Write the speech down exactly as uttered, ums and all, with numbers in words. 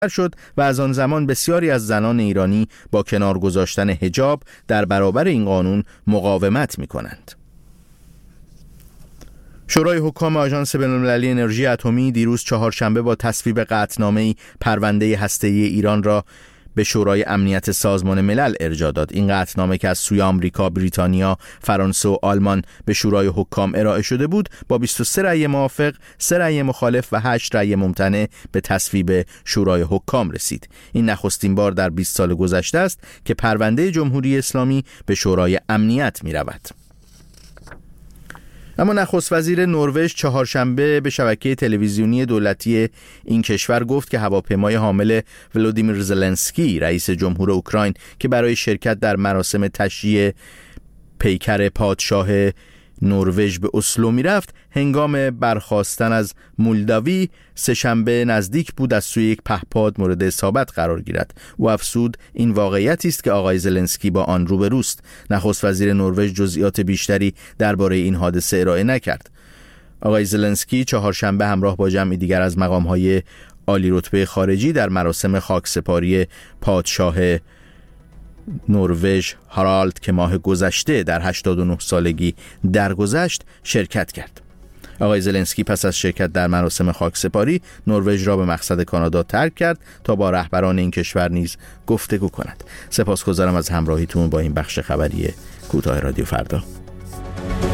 شد و از آن زمان بسیاری از زنان ایرانی با کنار گذاشتن حجاب در برابر این قانون مقاومت می‌کنند. شورای حکام آژانس بین‌المللی انرژی اتمی دیروز چهارشنبه با تصویب قطعنامه‌ای پرونده هسته‌ای ایران را به شورای امنیت سازمان ملل ارجاع داد. این قطعنامه که از سوی آمریکا، بریتانیا، فرانسه و آلمان به شورای حکام ارائه شده بود، با بیست و سه رأی موافق، سه رأی مخالف و هشت رأی ممتنع به تصویب شورای حکام رسید. این نخستین بار در بیست سال گذشته است که پرونده جمهوری اسلامی به شورای امنیت می رود. اما نخست وزیر نروژ چهارشنبه به شبکه تلویزیونی دولتی این کشور گفت که هواپیمای حامل ولودیمیر زلنسکی رئیس جمهور اوکراین که برای شرکت در مراسم تشییع پیکر پادشاه نروژ به اسلو میرفت، هنگام برخاستن از مولداوی سه‌شنبه نزدیک بود از سوی یک پهپاد مورد اصابت قرار گیرد. او افزود این واقعیتی است که آقای زلنسکی با آن روبروست. نخست وزیر نروژ جزئیات بیشتری درباره این حادثه ارائه نکرد. آقای زلنسکی چهارشنبه همراه با جمعی دیگر از مقام‌های عالی رتبه خارجی در مراسم خاکسپاری پادشاه نروژ هارالد که ماه گذشته در هشتاد و نه سالگی درگذشت شرکت کرد. آقای زلنسکی پس از شرکت در مراسم خاکسپاری نروژ را به مقصد کانادا ترک کرد تا با رهبران این کشور نیز گفتگو کند. سپاسگزارم از همراهیتون با این بخش خبری کوتاه رادیو فردا.